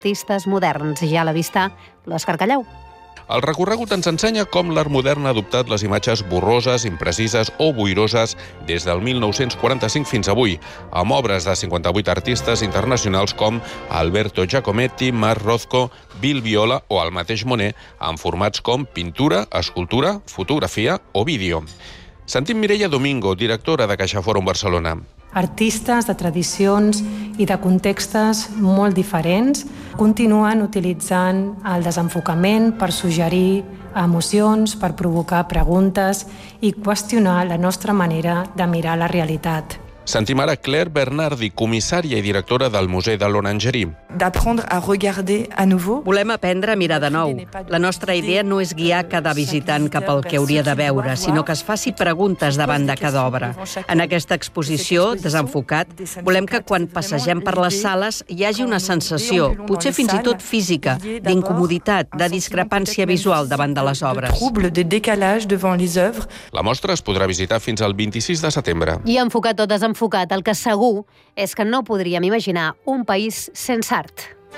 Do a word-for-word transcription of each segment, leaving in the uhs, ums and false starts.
artistes moderns. Ja a la vista, l'Òscar Callau. El recorregut ens ensenya com l'art modern ha adoptat les imatges borroses, imprecises o boiroses des del mil nou-cents quaranta-cinc fins avui, amb obres de cinquanta-vuit artistes internacionals com Alberto Giacometti, Marc Rothko, Bill Viola o el mateix Monet, en formats com pintura, escultura, fotografia o vídeo. Sentim Mireia Domingo, directora de CaixaForum Barcelona. Artistes de tradicions i de contextes molt diferents continuen utilitzant el desenfocament per suggerir emocions, per provocar preguntes i qüestionar la nostra manera de mirar la realitat. Sentim ara Claire Bernardi, comissària i directora del Museu de l'Orangerie. D'apprendre a regarder à nouveau. Volem aprendre a mirar de nou. La nostra idea no és guiar cada visitant cap al que hauria de veure, sinó que es faci preguntes davant de cada obra. En aquesta exposició, Desenfocat, volem que quan passegem per les sales hi hagi una sensació, potser fins i tot física, d'incomoditat, de discrepància visual davant de les obres. Trouble de décalage devant les œuvres. La mostra es podrà visitar fins al vint-i-sis de setembre. I enfocat o desenfocat, el que segur és que no podríem imaginar un país sense art.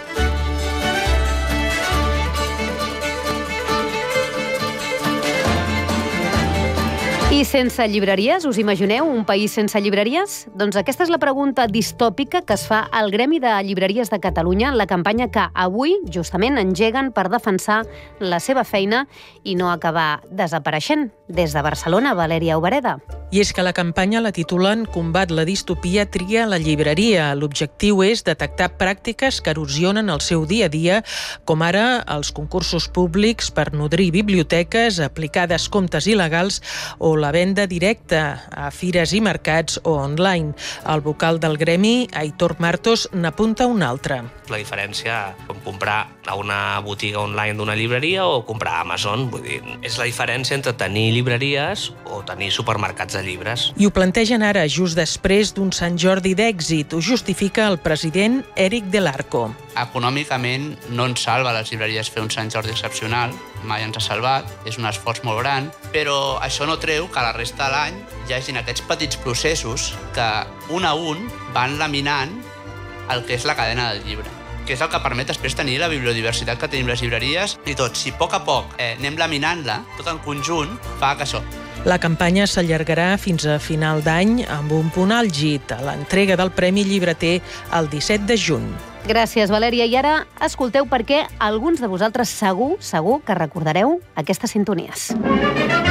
I sense llibreries? Us imagineu un país sense llibreries? Doncs aquesta és la pregunta distòpica que es fa al Gremi de Llibreries de Catalunya en la campanya que avui, justament, engeguen per defensar la seva feina i no acabar desapareixent. Des de Barcelona, Valèria Obereda. I és que la campanya la titulen Combat la distopia, tria la llibreria. L'objectiu és detectar pràctiques que erosionen el seu dia a dia, com ara els concursos públics per nodrir biblioteques, aplicar descomptes il·legals o la venda directa a fires i mercats o online. El vocal del gremi, Aitor Martos, n'apunta un altre. La diferència com comprar a una botiga online d'una llibreria o comprar a Amazon. Vull dir, és la diferència entre tenir llibreries o tenir supermercats de llibres. I ho plantegen ara, just després d'un Sant Jordi d'èxit. Ho justifica el president Eric Del Arco. Econòmicament no ens salva les llibreries fer un Sant Jordi excepcional, mai ens ha salvat, és un esforç molt gran, però això no treu que a la resta de l'any hi hagin aquests petits processos que un a un van laminant el que és la cadena del llibre, que és el que permet després tenir la bibliodiversitat que tenim les llibreries i tot. Si a poc a poc eh, anem laminant-la, tot en conjunt, fa que això. La campanya s'allargarà fins a final d'any amb un punt àlgid, a l'entrega del Premi Llibreter el disset de juny. Gràcies, Valèria. I ara escolteu perquè alguns de vosaltres segur, segur que recordareu aquestes sintonies.